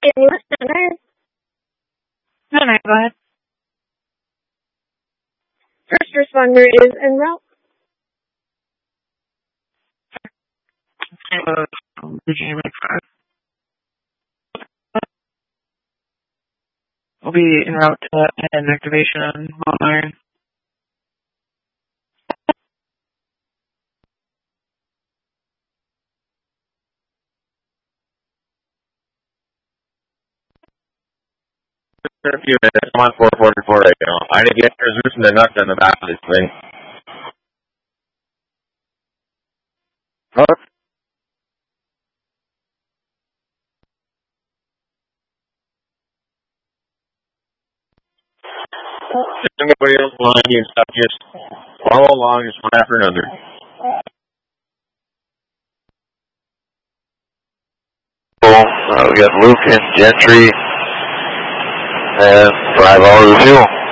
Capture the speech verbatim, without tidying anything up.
Any listener? No, no, go ahead. First responder is en route. Uh, Virginia five. We'll be en route to head activation on Mount Iron. For a few minutes. I'm on four forty-four right now. I didn't get resolution to nuts in the back of this thing. Huh? Just anybody else behind you and stuff, just follow along, just one after another. Uh, we got Luke and Gentry and five hours of fuel.